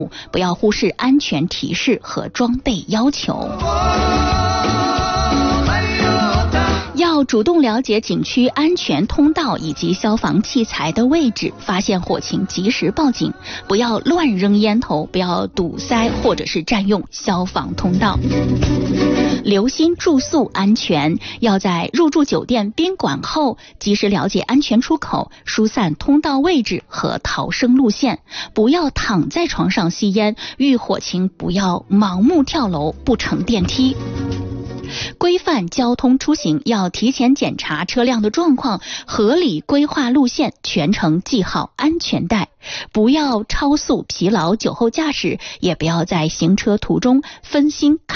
不要忽视安全提示和装备要求。要主动了解景区安全通道以及消防器材的位置，发现火情及时报警，不要乱扔烟头，不要堵塞或者是占用消防通道。留心住宿安全，要在入住酒店宾馆后及时了解安全出口、疏散通道位置和逃生路线，不要躺在床上吸烟，遇火情不要盲目跳楼不乘电梯。规范交通出行，要提前检查车辆的状况，合理规划路线，全程系好安全带，不要超速、疲劳、酒后驾驶，也不要在行车途中分心